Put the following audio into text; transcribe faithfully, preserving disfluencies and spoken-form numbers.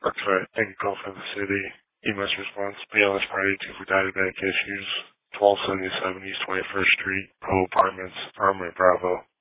Arcturite and Gulf of the City. E M S response, B L S party two for diabetic issues. twelve seventy-seven East twenty-first Street, Pro Apartments, Armory Bravo.